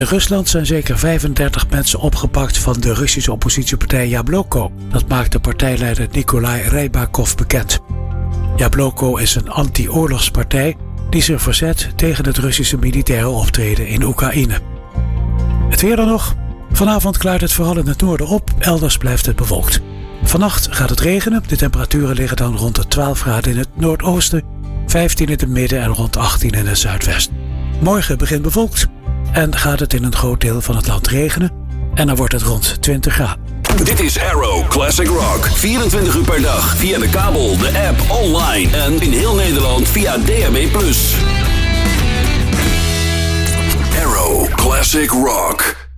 In Rusland zijn zeker 35 mensen opgepakt van de Russische oppositiepartij Jabloko. Dat maakt de partijleider Nikolai Rybakov bekend. Jabloko is een anti-oorlogspartij die zich verzet tegen het Russische militaire optreden in Oekraïne. Het weer dan nog. Vanavond klaart het vooral in het noorden op, elders blijft het bewolkt. Vannacht gaat het regenen, de temperaturen liggen dan rond de 12 graden in het noordoosten, 15 in het midden en rond 18 in het zuidwesten. Morgen begint bewolkt en gaat het in een groot deel van het land regenen en dan wordt het rond 20 graden. Dit is Arrow Classic Rock. 24 uur per dag via de kabel, de app, online en in heel Nederland via DAB+. Arrow Classic Rock.